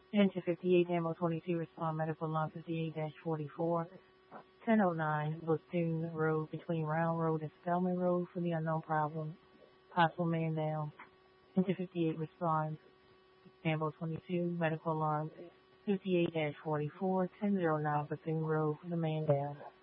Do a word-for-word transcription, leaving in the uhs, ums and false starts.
Engine fifty-eight, Ammo twenty-two, respond medical alarm fifty-eight dash forty-four. ten oh nine, Boston Road between Round Road and Spelman Road for the unknown problem. Possible man down. Engine fifty-eight responds. Ammo twenty-two, medical alarm fifty-eight dash forty-four. ten oh nine, Boston Road for the man down.